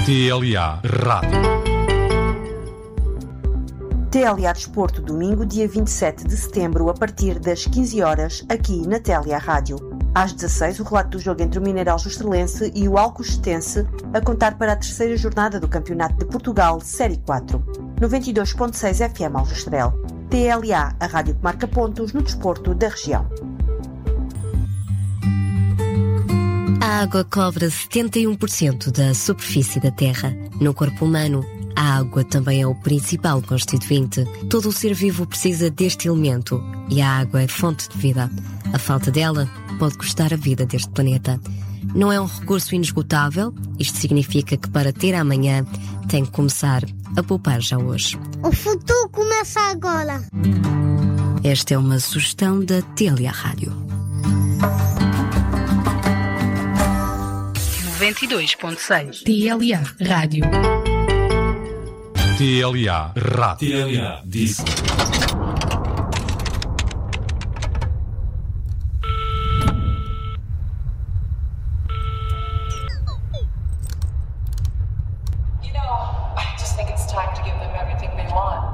TLA Rádio. TLA Desporto, domingo, dia 27 de setembro, a partir das 15 horas, aqui na TLA Rádio. Às 16, o relato do jogo entre o Mineirão Estrelense e o Alcochetense, a contar para a terceira jornada do Campeonato de Portugal, Série 4. 92.6 FM Aljustrel. TLA, a rádio que marca pontos no desporto da região. A água cobre 71% da superfície da Terra. No corpo humano, a água também é o principal constituinte. Todo o ser vivo precisa deste elemento e a água é fonte de vida. A falta dela pode custar a vida deste planeta. Não é um recurso inesgotável. Isto significa que para ter amanhã tem que começar a poupar já hoje. O futuro começa agora. Esta é uma sugestão da TLA Rádio. 92.6 TLA Rádio. TLA Rádio. TLA disse. I just think it's time to give them everything they want.